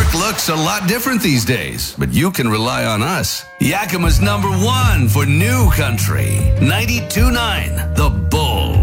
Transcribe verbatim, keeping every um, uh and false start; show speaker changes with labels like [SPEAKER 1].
[SPEAKER 1] Work looks a lot different these days, but you can rely on us. Yakima's number one for new country. ninety-two point nine The Bull.